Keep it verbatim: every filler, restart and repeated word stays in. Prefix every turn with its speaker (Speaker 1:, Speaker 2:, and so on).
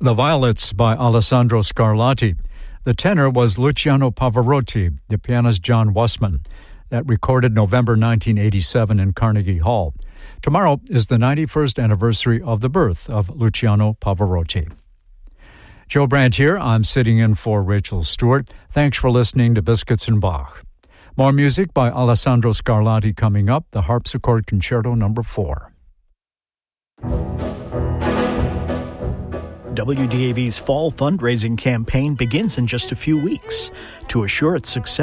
Speaker 1: The Violets by Alessandro Scarlatti. The tenor was Luciano Pavarotti, the pianist John Wussman. That recorded November nineteen eighty-seven in Carnegie Hall. Tomorrow is the ninety-first anniversary of the birth of Luciano Pavarotti. Joe Brandt here. I'm sitting in for Rachel Stewart. Thanks for listening to Biscuits and Bach. More music by Alessandro Scarlatti coming up, the Harpsichord Concerto number four.
Speaker 2: W D A V's fall fundraising campaign begins in just a few weeks. To assure its success,